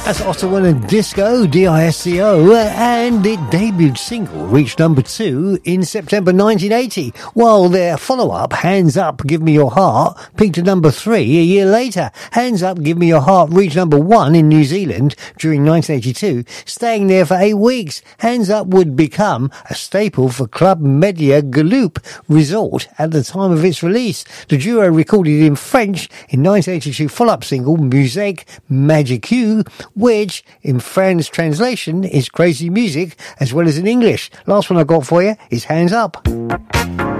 That's Ottawa and Disco, D-I-S-C-O, and the debut single reached number 2 in September 1980, while their follow-up, Hands Up, Give Me Your Heart, peaked at number 3 a year later. Hands Up, Give Me Your Heart reached number 1 in New Zealand during 1982, staying there for 8 weeks. Hands Up would become a staple for Club Media Galoop Resort at the time of its release. The duo recorded in French in 1982 follow-up single Musique Magique, which in Fran's translation is crazy music, as well as in English. Last one I got for you is Hands Up.